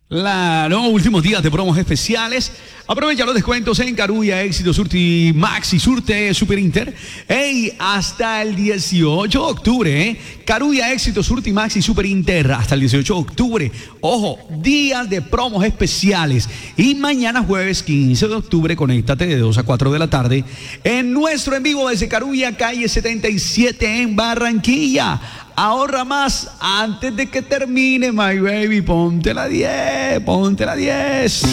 Claro, últimos días de promos especiales. Aprovecha los descuentos en Carulla, Éxito, Surti, Maxi, Surte, Super Inter. Hey, hasta el 18 de octubre, Carulla, Éxito, Surti, Maxi, Super Inter. Hasta el 18 de octubre. Ojo, días de promos especiales. Y mañana jueves 15 de octubre, conéctate de 2 a 4 de la tarde en nuestro en vivo desde Carulla, calle 77 en Barranquilla. Ahorra más antes de que termine, my baby. Ponte la 10, ponte la 10.